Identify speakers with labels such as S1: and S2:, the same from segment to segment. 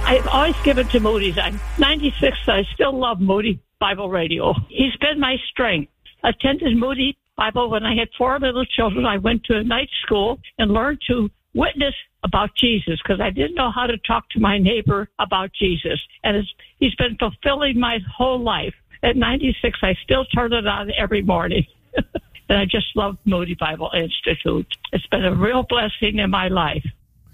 S1: I've always given to Moody's. I'm 96. I still love Moody Bible Radio. He's been my strength. I attended Moody Bible when I had 4 little children. I went to a night school and learned to witness about Jesus because I didn't know how to talk to my neighbor about Jesus. And he's been fulfilling my whole life. At 96, I still turn it on every morning. And I just love Moody Bible Institute. It's been a real blessing in my life.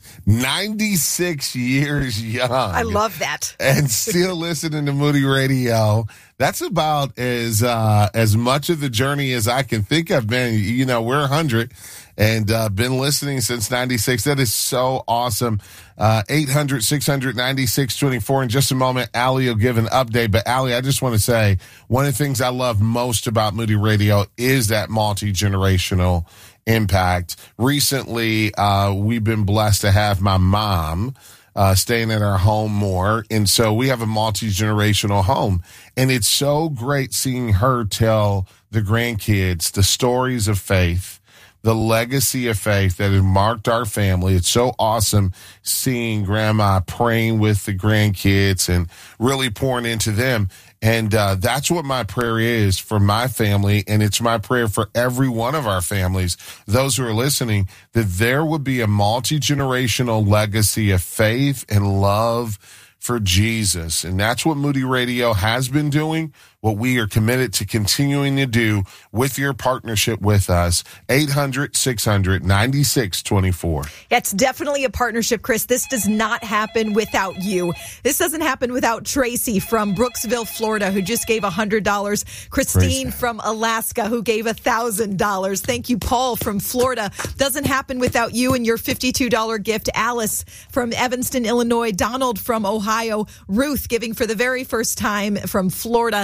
S2: 96 years young.
S3: I love that.
S2: And still listening to Moody Radio. That's about as much of the journey as I can think of, man. You know, we're 100 and been listening since 96. That is so awesome. 800-600-9624. In just a moment, Allie will give an update. But Allie, I just want to say one of the things I love most about Moody Radio is that multi-generational impact. Recently, we've been blessed to have my mom staying at our home more. And so we have a multi-generational home. And it's so great seeing her tell the grandkids the stories of faith, the legacy of faith that has marked our family. It's so awesome seeing Grandma praying with the grandkids and really pouring into them. And that's what my prayer is for my family, and it's my prayer for every one of our families, those who are listening, that there would be a multi-generational legacy of faith and love for Jesus. And that's what Moody Radio has been doing, what we are committed to continuing to do with your partnership with us. 800-600-9624.
S3: It's definitely a partnership, Chris. This does not happen without you. This doesn't happen without Tracy from Brooksville, Florida, who just gave $100. Christine from Alaska, who gave $1,000. Thank you, Paul from Florida. Doesn't happen without you and your $52 gift. Alice from Evanston, Illinois. Donald from Ohio. Ruth giving for the very first time from Florida.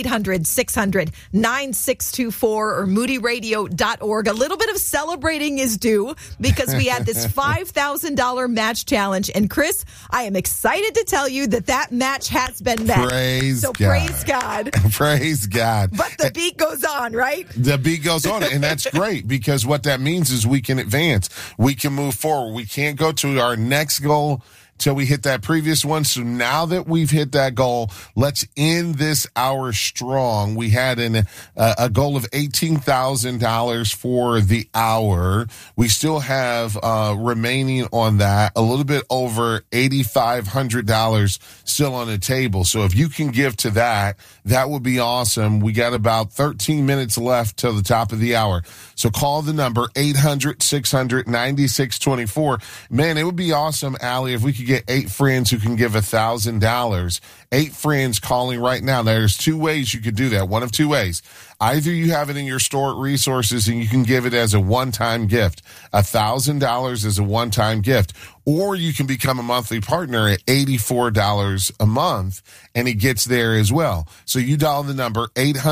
S3: 800-600-9624 or moodyradio.org. A little bit of celebrating is due because we had this $5,000 match challenge. And Chris, I am excited to tell you that match has been met.
S2: Praise God.
S3: Praise God.
S2: Praise God.
S3: But the beat goes on, right?
S2: The beat goes on, and that's great because what that means is we can advance. We can move forward. We can't go to our next goal till we hit that previous one. So now that we've hit that goal, let's end this hour strong. We had a goal of $18,000 for the hour. We still have remaining on that a little bit over $8,500 still on the table. So if you can give to that, that would be awesome. We got about 13 minutes left till the top of the hour. So call the number 800-600-9624. Man, it would be awesome, Allie, if we could get 8 friends who can give $1,000. 8 friends calling right now. Now, there's 2 ways you could do that. One of 2 ways. Either you have it in your store at Resources and you can give it as a one-time gift, $1,000 as a one-time gift, or you can become a monthly partner at $84 a month, and it gets there as well. So you dial the number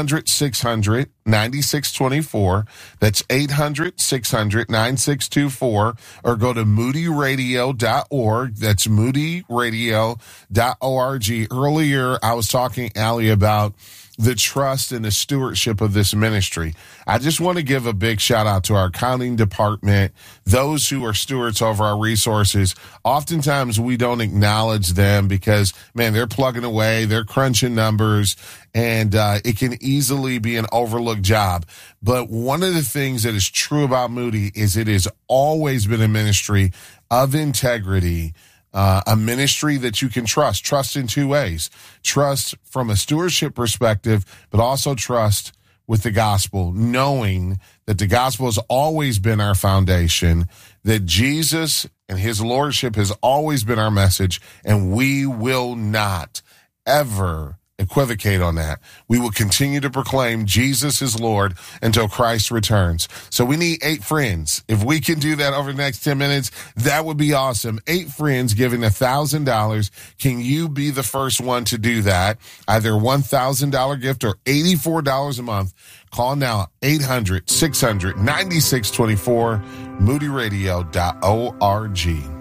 S2: 800-600-9624. That's 800-600-9624, or go to moodyradio.org. That's moodyradio.org. Earlier, I was talking, Allie, about the trust and the stewardship of this ministry. I just want to give a big shout out to our accounting department, those who are stewards over our resources. Oftentimes we don't acknowledge them because, man, they're plugging away, they're crunching numbers, and it can easily be an overlooked job. But one of the things that is true about Moody is it has always been a ministry of integrity, a ministry that you can trust. Trust in 2 ways. Trust from a stewardship perspective, but also trust with the gospel, knowing that the gospel has always been our foundation, that Jesus and his lordship has always been our message, and we will not ever equivocate on that. We will continue to proclaim Jesus is Lord until Christ returns. So we need 8 friends. If we can do that over the next 10 minutes, that would be awesome. 8 friends giving $1,000. Can you be the first one to do that? Either $1,000 gift or $84 a month. Call now, 800-600-9624, moodyradio.org.